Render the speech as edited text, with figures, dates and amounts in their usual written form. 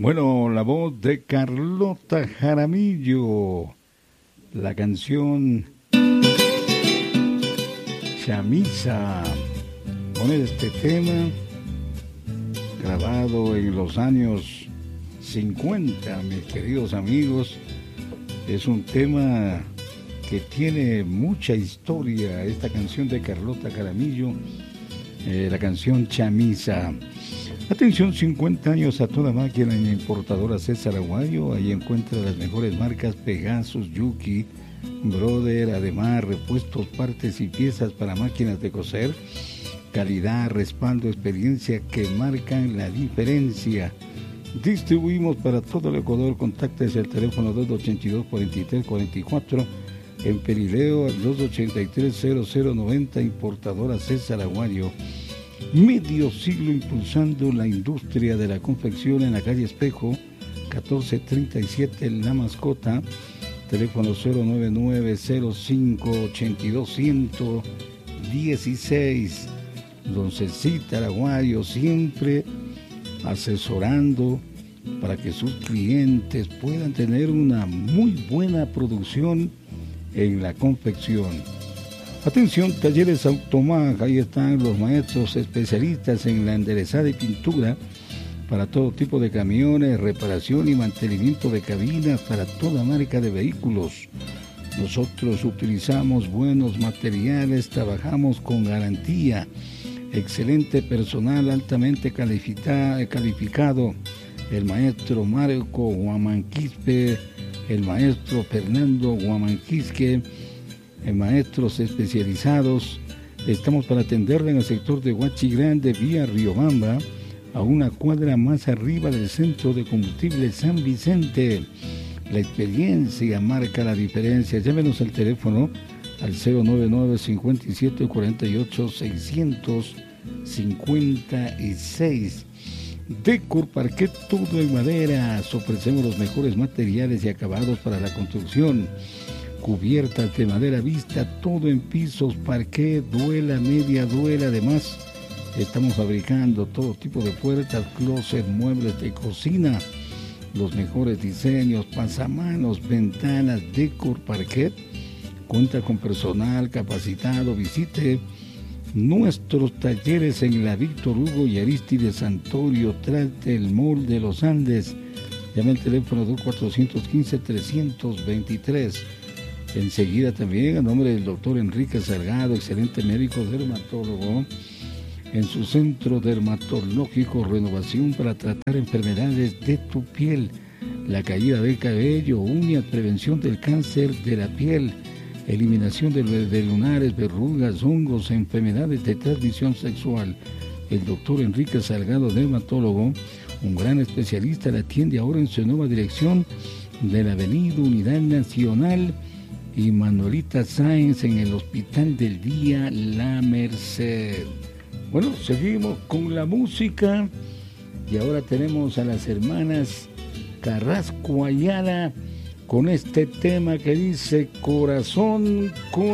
Bueno, la voz de Carlota Jaramillo, la canción Chamisa, con este tema grabado en los años 50, mis queridos amigos. Es un tema que tiene mucha historia, esta canción de Carlota Jaramillo, la canción Chamisa. Atención, 50 años a toda máquina en importadora César Aguayo. Ahí encuentra las mejores marcas Pegasus, Yuki, Brother, además repuestos, partes y piezas para máquinas de coser. Calidad, respaldo, experiencia que marcan la diferencia. Distribuimos para todo el Ecuador. Contáctese al teléfono 282-4344, en Perileo al 283-0090, importadora César Aguayo. Medio siglo impulsando la industria de la confección en la calle Espejo, 1437 La Mascota, teléfono 099-05-82-116. Don Cecita Araguayo, siempre asesorando para que sus clientes puedan tener una muy buena producción en la confección. Atención, Talleres Automag, ahí están los maestros especialistas en la enderezada y pintura para todo tipo de camiones, reparación y mantenimiento de cabinas para toda marca de vehículos. Nosotros utilizamos buenos materiales, trabajamos con garantía, excelente personal altamente calificado, el maestro Marco Guamanquispe, el maestro Fernando Guamanquisque, maestros especializados. Estamos para atenderle en el sector de Huachi Grande, vía Riobamba, a una cuadra más arriba del centro de combustible San Vicente. La experiencia marca la diferencia. Llámenos al teléfono al 099-5748-656. Decor Parquet, todo en madera. Ofrecemos los mejores materiales y acabados para la construcción. Cubiertas de madera vista, todo en pisos, parquet, duela, media duela. Además, estamos fabricando todo tipo de puertas, closet, muebles de cocina, los mejores diseños, pasamanos, ventanas. Decor Parquet cuenta con personal capacitado. Visite nuestros talleres en la Víctor Hugo y Arístides Santorio, tras del Mall de los Andes. Llame al teléfono 2415-323. Enseguida también, a nombre del doctor Enrique Salgado, excelente médico dermatólogo, en su centro dermatológico Renovación, para tratar enfermedades de tu piel, la caída del cabello, uñas, prevención del cáncer de la piel, eliminación de lunares, verrugas, hongos, enfermedades de transmisión sexual. El doctor Enrique Salgado, dermatólogo, un gran especialista, la atiende ahora en su nueva dirección de la Avenida Unidad Nacional y Manuelita Sáenz, en el Hospital del Día La Merced. Bueno, seguimos con la música y ahora tenemos a las hermanas Carrasco Ayala con este tema que dice Corazón con